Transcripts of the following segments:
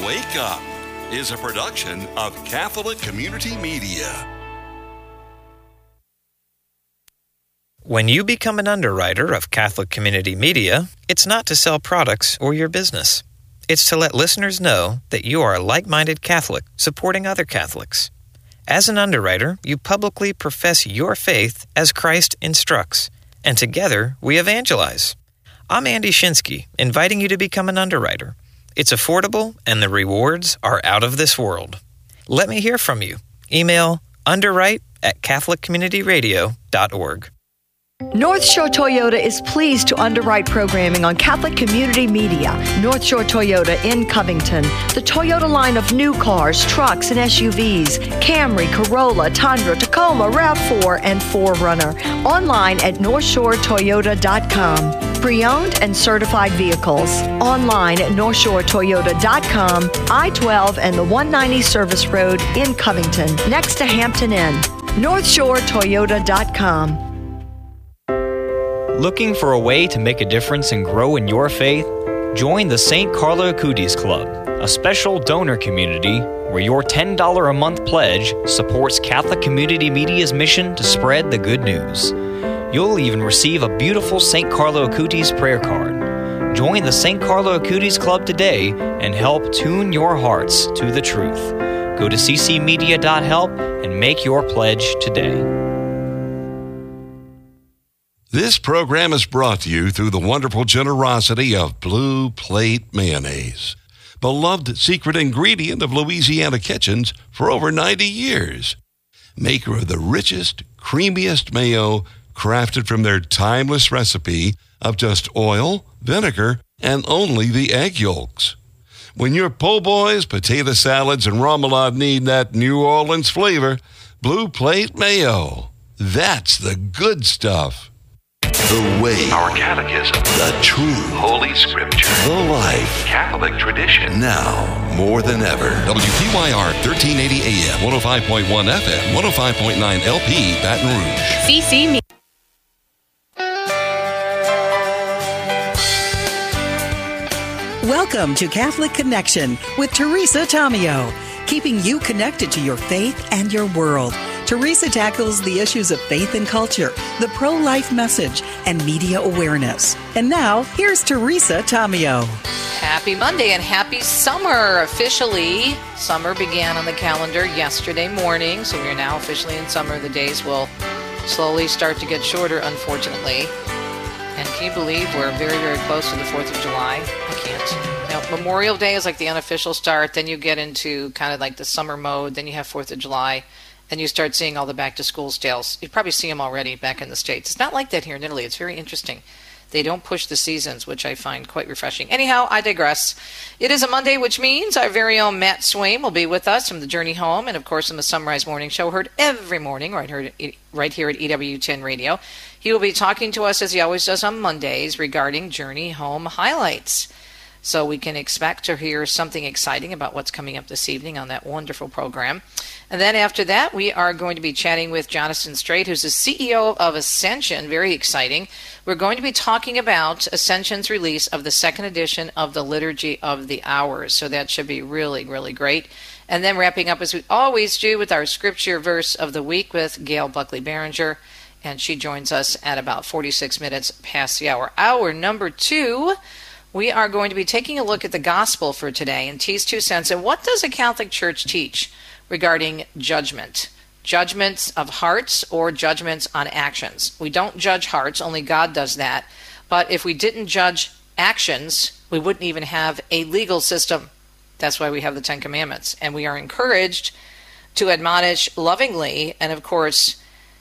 Wake Up is a production of Catholic Community Media. When you become an underwriter of Catholic Community Media, it's not to sell products or your business. It's to let listeners know that you are a like-minded Catholic supporting other Catholics. As an underwriter, you publicly profess your faith as Christ instructs, and together we evangelize. I'm Andy Shinsky, inviting you to become an underwriter. It's affordable, and the rewards are out of this world. Let me hear from you. Email underwrite@catholiccommunityradio.org. North Shore Toyota is pleased to underwrite programming on Catholic Community Media. North Shore Toyota in Covington. The Toyota line of new cars, trucks, and SUVs. Camry, Corolla, Tundra, Tacoma, RAV4, and 4Runner. Online at NorthShoreToyota.com. Pre-owned and certified vehicles. Online at NorthShoreToyota.com. I-12 and the 190 Service Road in Covington, next to Hampton Inn. NorthShoreToyota.com. Looking for a way to make a difference and grow in your faith? Join the St. Carlo Acutis Club, a special donor community where your $10 a month pledge supports Catholic Community Media's mission to spread the good news. You'll even receive a beautiful St. Carlo Acutis prayer card. Join the St. Carlo Acutis Club today and help tune your hearts to the truth. Go to ccmedia.help and make your pledge today. This program is brought to you through the wonderful generosity of Blue Plate Mayonnaise, beloved secret ingredient of Louisiana kitchens for over 90 years. Maker of the richest, creamiest mayo, crafted from their timeless recipe of just oil, vinegar, and only the egg yolks. When your po' boys, potato salads, and remoulade need that New Orleans flavor, Blue Plate Mayo. That's the good stuff. The way, our catechism, the truth, Holy Scripture, the life, Catholic tradition, now more than ever. WPYR 1380 AM, 105.1 FM, 105.9 LP, Baton Rouge. CC Me. Welcome to Catholic Connection with Teresa Tomeo, keeping you connected to your faith and your world. Teresa tackles the issues of faith and culture, the pro-life message, and media awareness. And now, here's Teresa Tomeo. Happy Monday and happy summer. Officially, summer began on the calendar yesterday morning, so we are now officially in summer. The days will slowly start to get shorter, unfortunately. And can you believe we're very, very close to the 4th of July? I can't. Now, Memorial Day is like the unofficial start. Then you get into kind of like the summer mode. Then you have 4th of July. And you start seeing all the back-to-school sales. You probably see them already back in the States. It's not like that here in Italy. It's very interesting. They don't push the seasons, which I find quite refreshing. Anyhow, I digress. It is a Monday, which means our very own Matt Swaim will be with us from the Journey Home and, of course, in the Sunrise Morning Show, heard every morning right here at EWTN Radio. He will be talking to us, as he always does on Mondays, regarding Journey Home highlights. So we can expect to hear something exciting about what's coming up this evening on that wonderful program. And then after that, we are going to be chatting with Jonathan Strait, who's the CEO of Ascension. Very exciting. We're going to be talking about Ascension's release of the second edition of the Liturgy of the Hours. So that should be really, really great. And then wrapping up, as we always do, with our scripture verse of the week with Gail Buckley-Barringer. And she joins us at about 46 minutes past the hour. Hour number 2. We are going to be taking a look at the gospel for today in T's 2 cents. And what does a Catholic Church teach regarding judgment? Judgments of hearts or judgments on actions. We don't judge hearts, only God does that. But if we didn't judge actions, we wouldn't even have a legal system. That's why we have the 10 Commandments. And we are encouraged to admonish lovingly and, of course,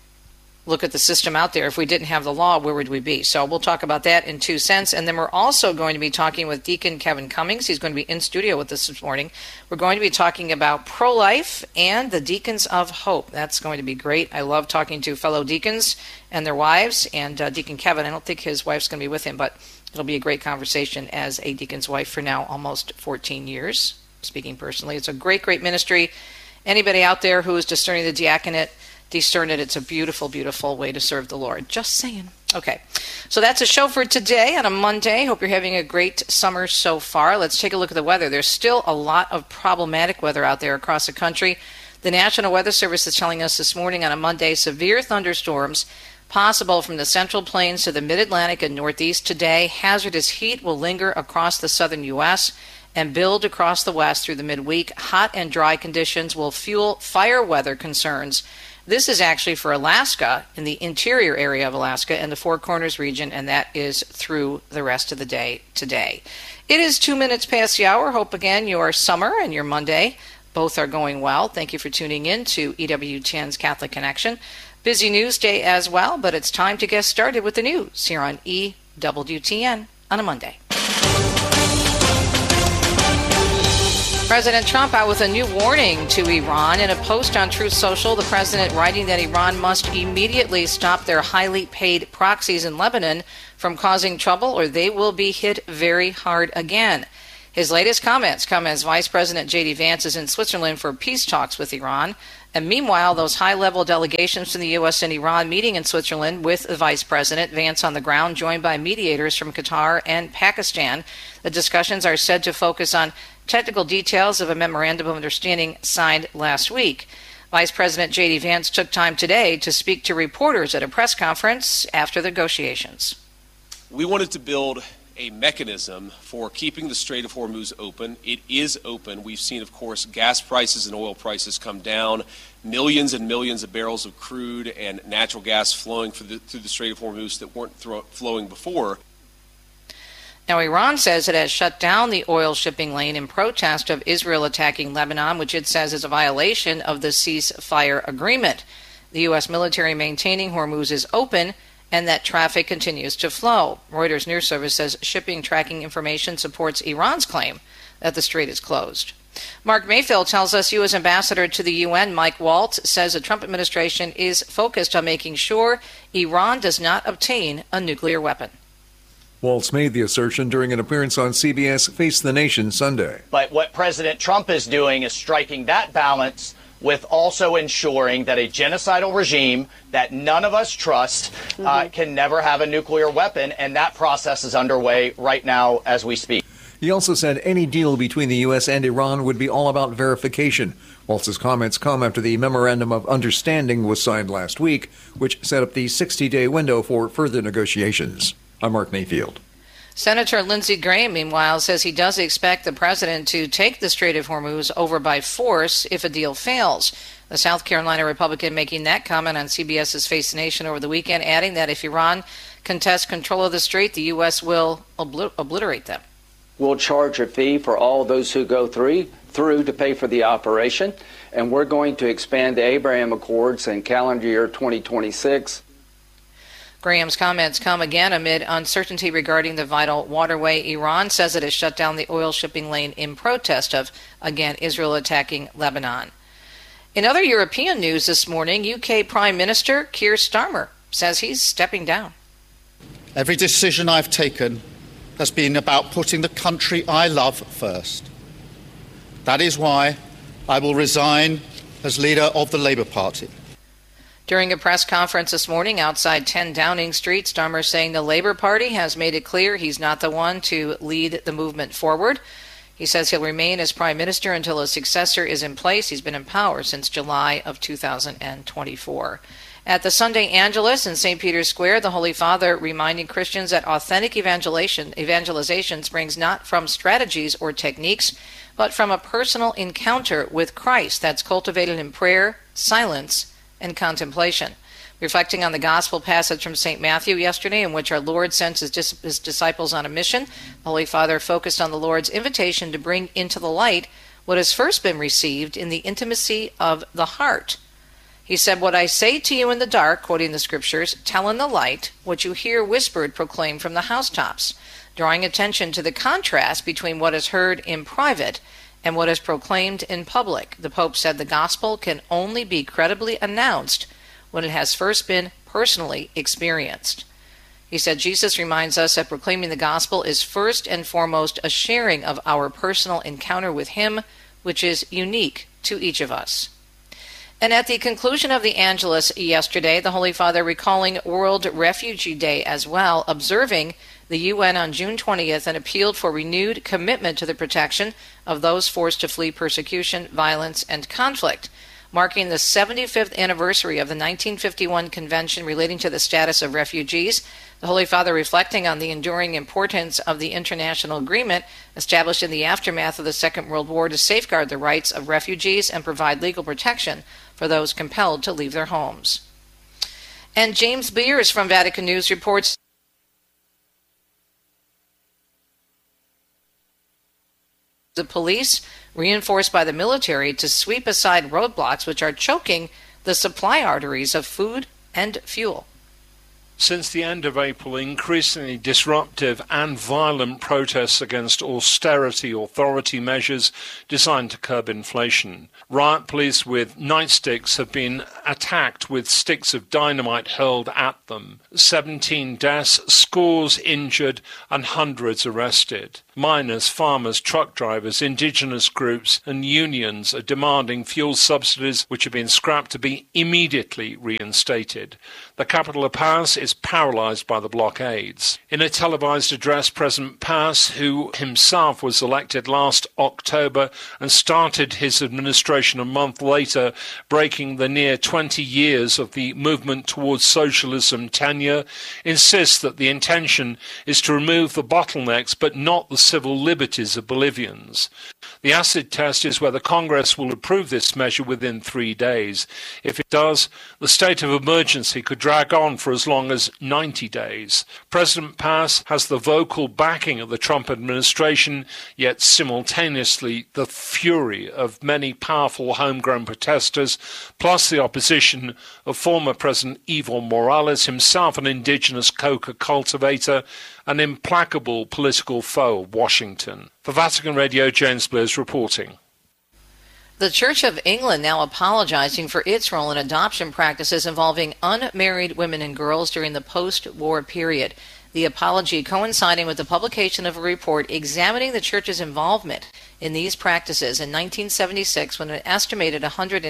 look at the system out there. If we didn't have the law, where would we be? So we'll talk about that in 2 cents. And then we're also going to be talking with Deacon Kevin Cummings. He's going to be in studio with us this morning. We're going to be talking about pro-life and the Deacons of Hope. That's going to be great. I love talking to fellow deacons and their wives. And Deacon Kevin, I don't think his wife's going to be with him, but it'll be a great conversation as a deacon's wife for now almost 14 years. Speaking personally, it's a great, great ministry. Anybody out there who is discerning the diaconate, discern it. It's a beautiful, beautiful way to serve the Lord. Just saying. Okay, so that's a show for today on a Monday. Hope you're having a great summer so far. Let's take a look at the weather. There's still a lot of problematic weather out there across the country. The National Weather Service is telling us this morning on a Monday, severe thunderstorms possible from the Central Plains to the Mid-Atlantic and Northeast today. Hazardous heat will linger across the southern U.S. and build across the West through the midweek. Hot and dry conditions will fuel fire weather concerns. This is actually for Alaska, in the interior area of Alaska and the Four Corners region, and that is through the rest of the day today. It is 2 minutes past the hour. Hope again your summer and your Monday both are going well. Thank you for tuning in to EWTN's Catholic Connection. Busy news day as well, but it's time to get started with the news here on EWTN on a Monday. President Trump out with a new warning to Iran. In a post on Truth Social, the president writing that Iran must immediately stop their highly paid proxies in Lebanon from causing trouble or they will be hit very hard again. His latest comments come as Vice President J.D. Vance is in Switzerland for peace talks with Iran. And meanwhile, those high-level delegations from the U.S. and Iran meeting in Switzerland with the Vice President, Vance on the ground, joined by mediators from Qatar and Pakistan. The discussions are said to focus on technical details of a memorandum of understanding signed last week. Vice President J.D. Vance took time today to speak to reporters at a press conference after the negotiations. We wanted to build a mechanism for keeping the Strait of Hormuz open. It is open. We've seen, of course, gas prices and oil prices come down, millions and millions of barrels of crude and natural gas flowing through the Strait of Hormuz that weren't flowing before. Now, Iran says it has shut down the oil shipping lane in protest of Israel attacking Lebanon, which it says is a violation of the ceasefire agreement. The U.S. military maintaining Hormuz is open and that traffic continues to flow. Reuters News Service says shipping tracking information supports Iran's claim that the strait is closed. Mark Mayfield tells us U.S. Ambassador to the UN, Mike Waltz, says the Trump administration is focused on making sure Iran does not obtain a nuclear weapon. Waltz made the assertion during an appearance on CBS Face the Nation Sunday. But what President Trump is doing is striking that balance with also ensuring that a genocidal regime that none of us trust can never have a nuclear weapon, and that process is underway right now as we speak. He also said any deal between the U.S. and Iran would be all about verification. Waltz's comments come after the Memorandum of Understanding was signed last week, which set up the 60-day window for further negotiations. I'm Mark Mayfield. Senator Lindsey Graham, meanwhile, says he does expect the president to take the Strait of Hormuz over by force if a deal fails. The South Carolina Republican making that comment on CBS's Face the Nation over the weekend, adding that if Iran contests control of the strait, the U.S. will obliterate them. We'll charge a fee for all those who go through to pay for the operation, and we're going to expand the Abraham Accords in calendar year 2026. Graham's comments come again amid uncertainty regarding the vital waterway. Iran says it has shut down the oil shipping lane in protest of, again, Israel attacking Lebanon. In other European news this morning, UK Prime Minister Keir Starmer says he's stepping down. Every decision I've taken has been about putting the country I love first. That is why I will resign as leader of the Labour Party. During a press conference this morning outside 10 Downing Street, Starmer saying the Labour Party has made it clear he's not the one to lead the movement forward. He says he'll remain as Prime Minister until a successor is in place. He's been in power since July of 2024. At the Sunday Angelus in St. Peter's Square, the Holy Father reminding Christians that authentic evangelization springs not from strategies or techniques, but from a personal encounter with Christ that's cultivated in prayer, silence, and contemplation. Reflecting on the gospel passage from St. Matthew yesterday, in which our Lord sends his disciples on a mission, the Holy Father focused on the Lord's invitation to bring into the light what has first been received in the intimacy of the heart. He said, "What I say to you in the dark," quoting the scriptures, "tell in the light. What you hear whispered, proclaim from the housetops," drawing attention to the contrast between what is heard in private and what is proclaimed in public. The Pope said the gospel can only be credibly announced when it has first been personally experienced. He said Jesus reminds us that proclaiming the gospel is first and foremost a sharing of our personal encounter with him, which is unique to each of us. And at the conclusion of the Angelus yesterday, the Holy Father recalling World Refugee Day as well, observing the UN on June 20th and appealed for renewed commitment to the protection of those forced to flee persecution, violence, and conflict. Marking the 75th anniversary of the 1951 Convention relating to the status of refugees, the Holy Father reflecting on the enduring importance of the international agreement established in the aftermath of the Second World War to safeguard the rights of refugees and provide legal protection for those compelled to leave their homes. And James Beers from Vatican News reports the police, reinforced by the military, to sweep aside roadblocks which are choking the supply arteries of food and fuel. Since the end of April, increasingly disruptive and violent protests against austerity authority measures designed to curb inflation. Riot police with nightsticks have been attacked with sticks of dynamite hurled at them. 17 deaths, scores injured, and hundreds arrested. Miners, farmers, truck drivers, indigenous groups and unions are demanding fuel subsidies which have been scrapped to be immediately reinstated. The capital of Paris is paralysed by the blockades. In a televised address, President Pass, who himself was elected last October and started his administration a month later, breaking the near 20 years of the movement towards socialism tenure, insists that the intention is to remove the bottlenecks but not the civil liberties of Bolivians. The acid test is whether Congress will approve this measure within 3 days. If it does, the state of emergency could drag on for as long as 90 days. President Pass has the vocal backing of the Trump administration, yet simultaneously the fury of many powerful homegrown protesters, plus the opposition of former President Evo Morales, himself an indigenous coca cultivator, an implacable political foe of Washington. For Vatican Radio, James Blair's reporting. The Church of England now apologizing for its role in adoption practices involving unmarried women and girls during the post-war period. The apology coinciding with the publication of a report examining the Church's involvement in these practices in 1976, when an estimated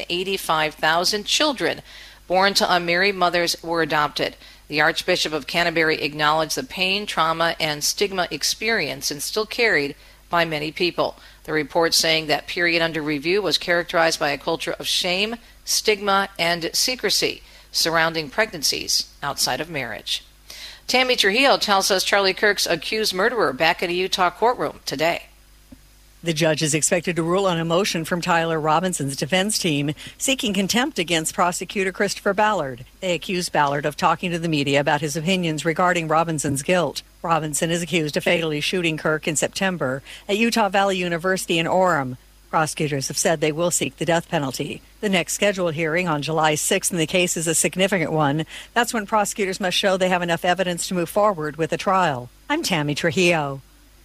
185,000 children born to unmarried mothers were adopted. The Archbishop of Canterbury acknowledged the pain, trauma, and stigma experienced and still carried by many people. The report saying that period under review was characterized by a culture of shame, stigma, and secrecy surrounding pregnancies outside of marriage. Tammy Trujillo tells us Charlie Kirk's accused murderer back at a Utah courtroom today. The judge is expected to rule on a motion from Tyler Robinson's defense team seeking contempt against prosecutor Christopher Ballard. They accused Ballard of talking to the media about his opinions regarding Robinson's guilt. Robinson is accused of fatally shooting Kirk in September at Utah Valley University in Orem. Prosecutors have said they will seek the death penalty. The next scheduled hearing on July 6th in the case is a significant one. That's when prosecutors must show they have enough evidence to move forward with a trial. I'm Tammy Trujillo.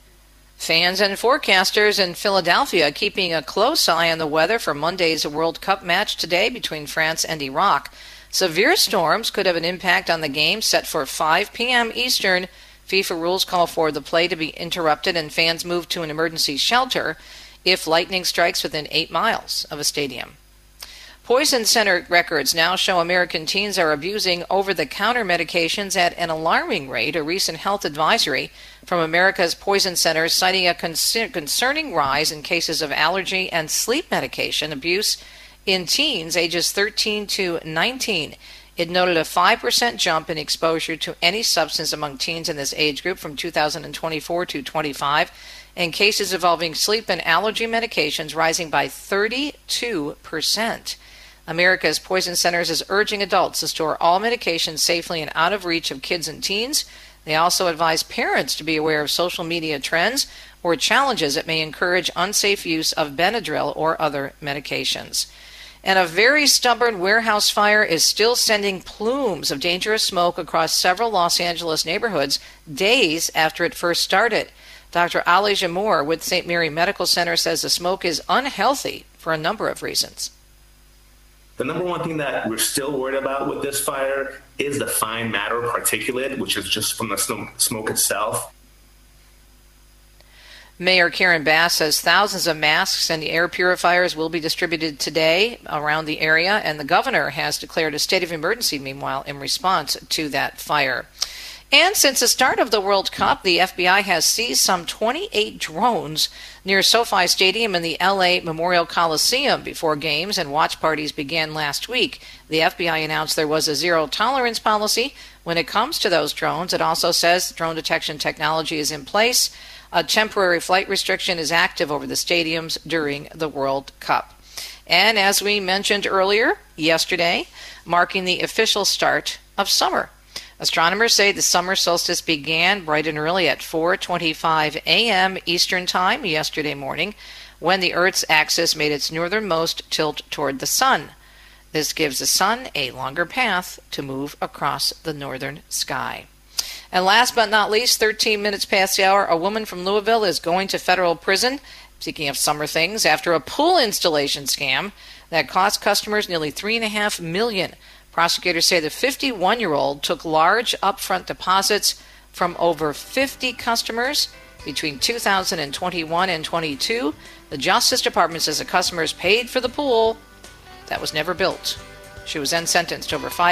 Fans and forecasters in Philadelphia keeping a close eye on the weather for Monday's World Cup match today between France and Iraq. Severe storms could have an impact on the game set for 5 p.m. Eastern. FIFA rules call for the play to be interrupted and fans move to an emergency shelter if lightning strikes within 8 miles of a stadium. Poison Center records now show American teens are abusing over-the-counter medications at an alarming rate, a recent health advisory from America's Poison Center citing a concerning rise in cases of allergy and sleep medication abuse in teens ages 13 to 19. It noted a 5% jump in exposure to any substance among teens in this age group from 2024 to 25, and cases involving sleep and allergy medications rising by 32%. America's Poison Centers is urging adults to store all medications safely and out of reach of kids and teens. They also advise parents to be aware of social media trends or challenges that may encourage unsafe use of Benadryl or other medications. And a very stubborn warehouse fire is still sending plumes of dangerous smoke across several Los Angeles neighborhoods days after it first started. Dr. Ali Jamour with St. Mary Medical Center says the smoke is unhealthy for a number of reasons. The number one thing that we're still worried about with this fire is the fine matter particulate, which is just from the smoke itself. Mayor Karen Bass says thousands of masks and air purifiers will be distributed today around the area, and the governor has declared a state of emergency, meanwhile, in response to that fire. And since the start of the World Cup, the FBI has seized some 28 drones near SoFi Stadium and the LA Memorial Coliseum before games and watch parties began last week. The FBI announced there was a zero-tolerance policy when it comes to those drones. It also says drone detection technology is in place. A temporary flight restriction is active over the stadiums during the World Cup. And as we mentioned earlier, yesterday, marking the official start of summer. Astronomers say the summer solstice began bright and early at 4:25 a.m. Eastern Time yesterday morning, when the Earth's axis made its northernmost tilt toward the sun. This gives the sun a longer path to move across the northern sky. And last but not least, 13 minutes past the hour, a woman from Louisville is going to federal prison, speaking of summer things, after a pool installation scam that cost customers nearly $3.5 million. Prosecutors say the 51-year-old took large upfront deposits from over 50 customers between 2021 and 22. The Justice Department says the customers paid for the pool that was never built. She was then sentenced to over 5